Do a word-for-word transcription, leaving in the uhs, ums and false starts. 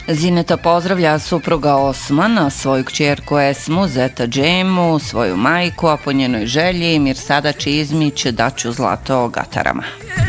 Zineta pozdravlja supruga Osmana, svoju kćerku Esmu, zeta Džemu, svoju majku, a po njenoj želji Mirsada Čizmić daću zlato Gatarama.